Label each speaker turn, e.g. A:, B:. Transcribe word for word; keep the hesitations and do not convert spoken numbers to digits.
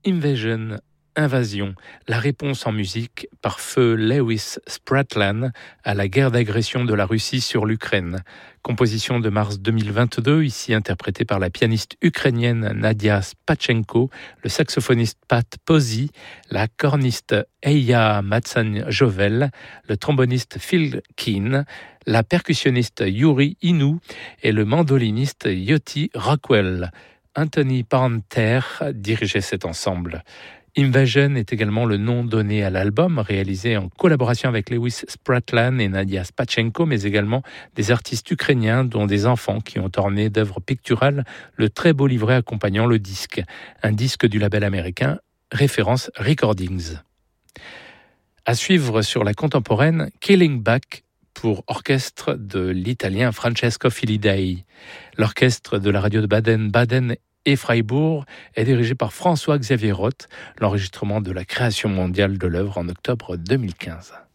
A: Invasion, Invasion, la réponse en musique par feu Lewis Spratlan à la guerre d'agression de la Russie sur l'Ukraine. Composition de mars deux mille vingt-deux, ici interprétée par la pianiste ukrainienne Nadia Spatchenko, le saxophoniste Pat Posey, la corniste Eya Matsan-Jovel, le tromboniste Phil Keane, la percussionniste Yuri Inu et le mandoliniste Yoti Rockwell. Anthony Parenter dirigeait cet ensemble. Invasion est également le nom donné à l'album, réalisé en collaboration avec Lewis Spratlan et Nadia Spatchenko, mais également des artistes ukrainiens, dont des enfants qui ont orné d'œuvres picturales le très beau livret accompagnant le disque, un disque du label américain Référence Recordings. À suivre sur la contemporaine, Killing Back pour orchestre de l'italien Francesco Filidei. L'orchestre de la radio de Baden-Baden et Freiburg est dirigé par François-Xavier Roth, l'enregistrement de la création mondiale de l'œuvre en octobre deux mille quinze.